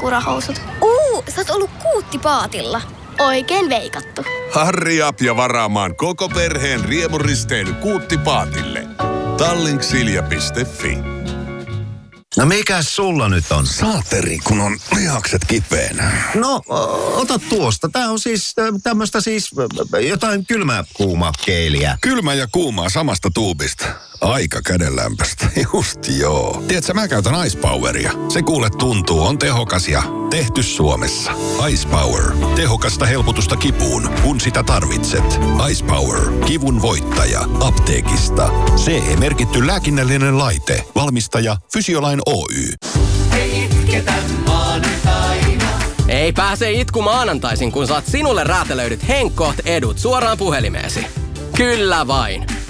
kurppourahousut. Sä oot ollut Kuuttipaatilla. Oikein veikattu. Hurry up ja varaamaan koko perheen riemuristeily Kuuttipaatille. Tallinksilja.fi. No mikäs sulla nyt on? Saateri, kun on lihakset kipeänä. No, ota tuosta. Tää on siis tämmöstä siis jotain kylmää kuuma keeliä. Kylmä ja kuumaa samasta tuubista. Aika kädenlämpöstä. Just joo. Tiedätkö, mä käytän Ice Poweria. Se kuule tuntuu, on tehokas ja tehty Suomessa. Ice Power. Tehokasta helpotusta kipuun, kun sitä tarvitset. Ice Power. Kivun voittaja. Apteekista. CE-merkitty lääkinnällinen laite. Valmistaja Fysiolain Oy. Ei itketä maanantaina. Ei pääse itku maanantaisin, kun saat sinulle räätälöidyt Henkkoht edut suoraan puhelimeesi. Kyllä vain.